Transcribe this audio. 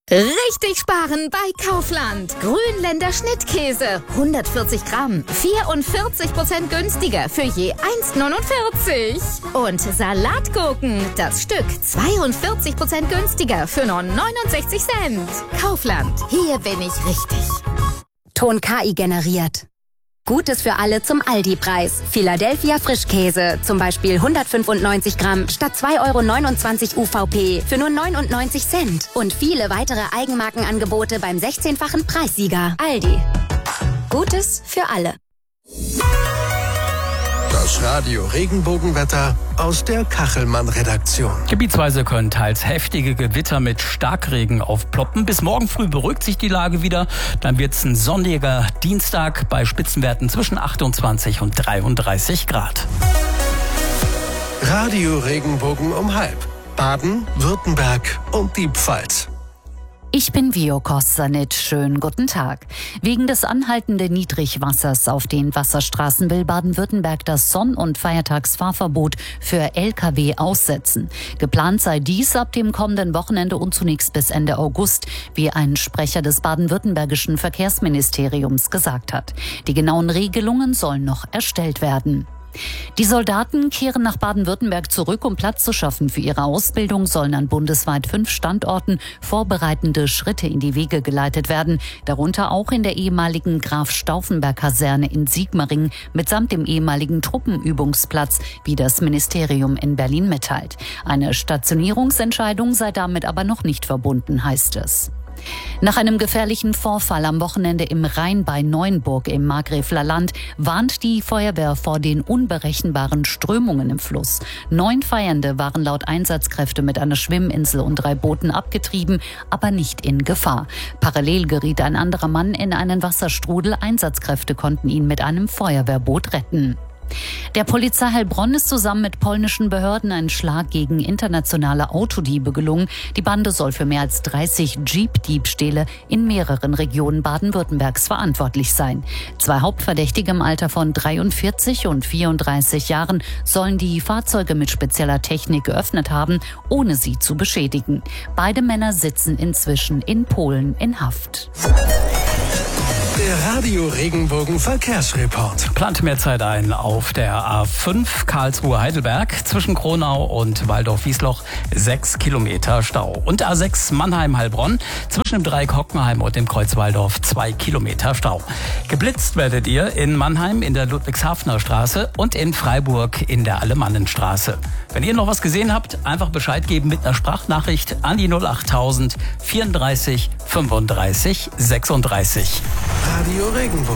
Richtig sparen bei Kaufland. Grünländer Schnittkäse. 140 Gramm. 44% günstiger für je 1,49. Und Salatgurken. Das Stück 42% günstiger für nur 69 Cent. Kaufland. Hier bin ich richtig. Ton KI generiert. Gutes für alle zum Aldi-Preis. Philadelphia Frischkäse. Zum Beispiel 195 Gramm statt 2,29 € UVP für nur 99 Cent. Und viele weitere Eigenmarkenangebote beim 16-fachen Preissieger. Aldi. Gutes für alle. Das Radio Regenbogenwetter aus der Kachelmann-Redaktion. Gebietsweise können teils heftige Gewitter mit Starkregen aufploppen. Bis morgen früh beruhigt sich die Lage wieder. Dann wird es ein sonniger Dienstag bei Spitzenwerten zwischen 28 und 33 Grad. Radio Regenbogen um 12:30. Baden, Württemberg und die Pfalz. Ich bin Vio Kostanic. Schönen guten Tag. Wegen des anhaltenden Niedrigwassers auf den Wasserstraßen will Baden-Württemberg das Sonn- und Feiertagsfahrverbot für Lkw aussetzen. Geplant sei dies ab dem kommenden Wochenende und zunächst bis Ende August, wie ein Sprecher des baden-württembergischen Verkehrsministeriums gesagt hat. Die genauen Regelungen sollen noch erstellt werden. Die Soldaten kehren nach Baden-Württemberg zurück, um Platz zu schaffen. Für ihre Ausbildung sollen an bundesweit 5 Standorten vorbereitende Schritte in die Wege geleitet werden. Darunter auch in der ehemaligen Graf-Stauffenberg-Kaserne in Sigmaringen mitsamt dem ehemaligen Truppenübungsplatz, wie das Ministerium in Berlin mitteilt. Eine Stationierungsentscheidung sei damit aber noch nicht verbunden, heißt es. Nach einem gefährlichen Vorfall am Wochenende im Rhein bei Neuenburg im Markgräfler Land warnt die Feuerwehr vor den unberechenbaren Strömungen im Fluss. 9 Feiernde waren laut Einsatzkräfte mit einer Schwimminsel und 3 Booten abgetrieben, aber nicht in Gefahr. Parallel geriet ein anderer Mann in einen Wasserstrudel. Einsatzkräfte konnten ihn mit einem Feuerwehrboot retten. Der Polizei Heilbronn ist zusammen mit polnischen Behörden ein Schlag gegen internationale Autodiebe gelungen. Die Bande soll für mehr als 30 Jeep-Diebstähle in mehreren Regionen Baden-Württembergs verantwortlich sein. 2 Hauptverdächtige im Alter von 43 und 34 Jahren sollen die Fahrzeuge mit spezieller Technik geöffnet haben, ohne sie zu beschädigen. Beide Männer sitzen inzwischen in Polen in Haft. Der Radio Regenbogen Verkehrsreport. Plant mehr Zeit ein auf der A5 Karlsruhe-Heidelberg zwischen Kronau und Waldorf-Wiesloch 6 Kilometer Stau. Und A6 Mannheim-Heilbronn zwischen dem Dreieck Hockenheim und dem Kreuz Waldorf 2 Kilometer Stau. Geblitzt werdet ihr in Mannheim in der Ludwigshafener Straße und in Freiburg in der Alemannenstraße. Wenn ihr noch was gesehen habt, einfach Bescheid geben mit einer Sprachnachricht an die 08000 34 35 36. Radio Regenbogen.